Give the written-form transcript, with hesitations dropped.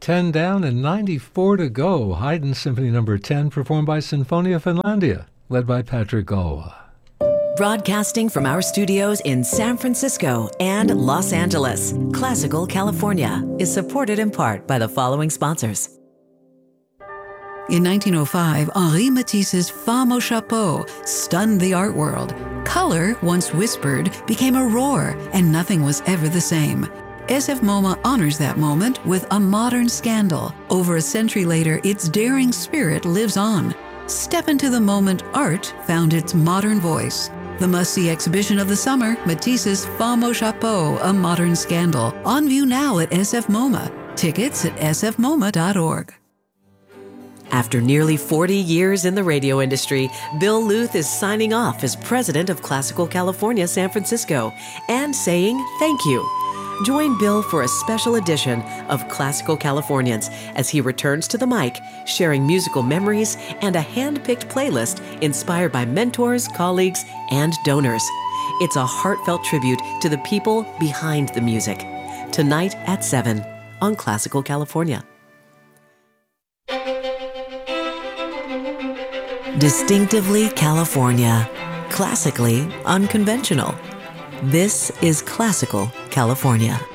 10 down and 94 to go. Haydn Symphony No. 10, performed by Sinfonia Finlandia, led by Patrick Galwa. Broadcasting from our studios in San Francisco and Los Angeles, Classical California is supported in part by the following sponsors. In 1905, Henri Matisse's Femme au Chapeau stunned the art world. Color, once whispered, became a roar, and nothing was ever the same. SF MoMA honors that moment with a modern scandal. Over a century later, its daring spirit lives on. Step into the moment art found its modern voice. The must-see exhibition of the summer, Matisse's Femme au Chapeau, A Modern Scandal. On view now at SF MoMA. Tickets at sfmoma.org. After nearly 40 years in the radio industry, Bill Luth is signing off as president of Classical California San Francisco and saying thank you. Join Bill for a special edition of Classical Californians as he returns to the mic, sharing musical memories and a hand-picked playlist inspired by mentors, colleagues, and donors. It's a heartfelt tribute to the people behind the music. Tonight at 7 on Classical California. Distinctively California, classically unconventional. This is Classical California.